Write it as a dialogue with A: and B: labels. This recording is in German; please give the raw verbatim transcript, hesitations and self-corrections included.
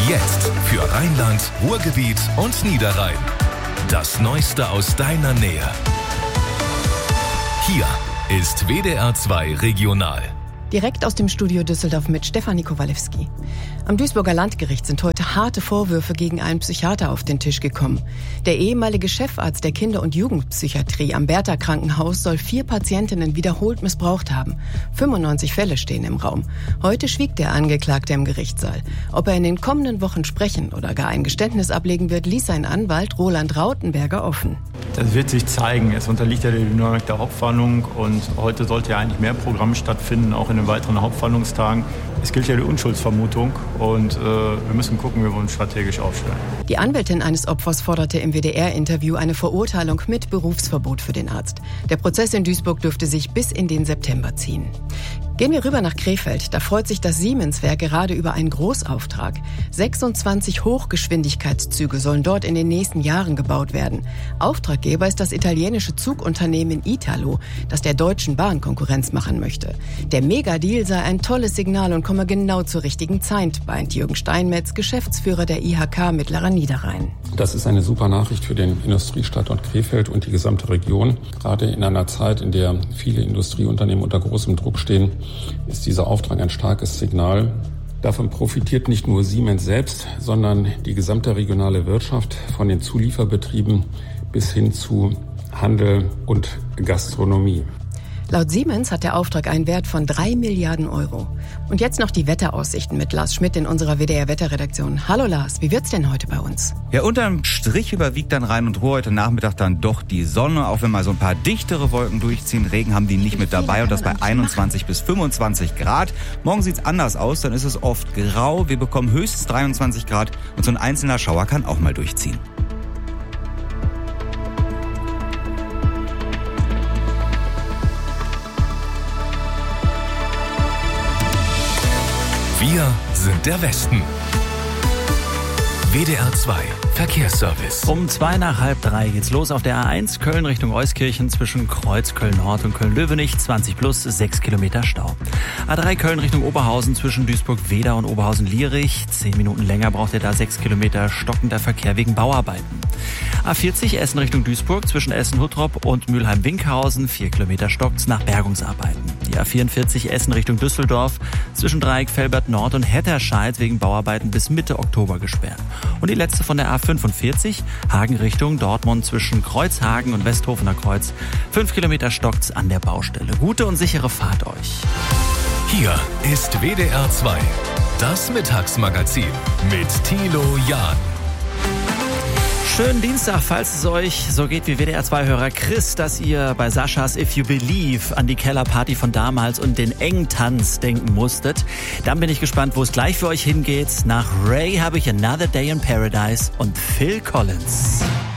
A: Jetzt für Rheinland, Ruhrgebiet und Niederrhein. Das Neueste aus deiner Nähe. Hier ist W D R zwei Regional.
B: Direkt aus dem Studio Düsseldorf mit Stefanie Kowalewski. Am Duisburger Landgericht sind heute harte Vorwürfe gegen einen Psychiater auf den Tisch gekommen. Der ehemalige Chefarzt der Kinder- und Jugendpsychiatrie am Bertha-Krankenhaus soll vier Patientinnen wiederholt missbraucht haben. fünfundneunzig Fälle stehen im Raum. Heute schwieg der Angeklagte im Gerichtssaal. Ob er in den kommenden Wochen sprechen oder gar ein Geständnis ablegen wird, ließ sein Anwalt Roland Rautenberger offen.
C: Das wird sich zeigen. Es unterliegt ja der Dynamik der Hauptverhandlung und heute sollte ja eigentlich mehr Programm stattfinden, auch in den weiteren Hauptverhandlungstagen. Es gilt ja die Unschuldsvermutung und äh, wir müssen gucken, wie wir uns strategisch aufstellen.
B: Die Anwältin eines Opfers forderte im W D R-Interview eine Verurteilung mit Berufsverbot für den Arzt. Der Prozess in Duisburg dürfte sich bis in den September ziehen. Gehen wir rüber nach Krefeld. Da freut sich das Siemens-Werk gerade über einen Großauftrag. sechsundzwanzig Hochgeschwindigkeitszüge sollen dort in den nächsten Jahren gebaut werden. Auftraggeber ist das italienische Zugunternehmen Italo, das der Deutschen Bahn Konkurrenz machen möchte. Der Megadeal sei ein tolles Signal und komme genau zur richtigen Zeit, meint Jürgen Steinmetz, Geschäftsführer der I H K Mittlerer Niederrhein.
D: Das ist eine super Nachricht für den Industriestandort Krefeld und die gesamte Region. Gerade in einer Zeit, in der viele Industrieunternehmen unter großem Druck stehen, ist dieser Auftrag ein starkes Signal. Davon profitiert nicht nur Siemens selbst, sondern die gesamte regionale Wirtschaft von den Zulieferbetrieben bis hin zu Handel und Gastronomie.
B: Laut Siemens hat der Auftrag einen Wert von drei Milliarden Euro. Und jetzt noch die Wetteraussichten mit Lars Schmidt in unserer W D R-Wetterredaktion. Hallo Lars, wie wird's denn heute bei uns?
E: Ja, unterm Strich überwiegt dann Rhein und Ruhr heute Nachmittag dann doch die Sonne, auch wenn mal so ein paar dichtere Wolken durchziehen. Regen haben die nicht mit dabei und das bei einundzwanzig bis fünfundzwanzig Grad. Morgen sieht's anders aus, dann ist es oft grau. Wir bekommen höchstens dreiundzwanzig Grad und so ein einzelner Schauer kann auch mal durchziehen.
A: Wir sind der Westen. W D R zwei Verkehrsservice.
F: Um zwei nach halb drei geht's los auf der A eins Köln Richtung Euskirchen zwischen Kreuz Köln-Nord und Köln-Löwenich. zwanzig plus, sechs Kilometer Stau. A drei Köln Richtung Oberhausen zwischen Duisburg-Wedau und Oberhausen-Lierich. zehn Minuten länger braucht ihr da, sechs Kilometer stockender Verkehr wegen Bauarbeiten. A vierzig Essen Richtung Duisburg zwischen Essen-Huttrop und Mülheim-Winkhausen. vier Kilometer stockt's nach Bergungsarbeiten. Die A vierundvierzig Essen Richtung Düsseldorf zwischen Dreieck Velbert-Nord und Hetterscheid wegen Bauarbeiten bis Mitte Oktober gesperrt. Und die letzte von der A fünfundvierzig, Hagen Richtung Dortmund zwischen Kreuzhagen und Westhofener Kreuz. Fünf Kilometer stockt's an der Baustelle. Gute und sichere Fahrt euch.
A: Hier ist W D R zwei, das Mittagsmagazin mit Thilo Jahn.
F: Schönen Dienstag, falls es euch so geht wie W D R zwei Hörer Chris, dass ihr bei Saschas If You Believe an die Kellerparty von damals und den Engtanz denken musstet. Dann bin ich gespannt, wo es gleich für euch hingeht. Nach Ray habe ich Another Day in Paradise und Phil Collins.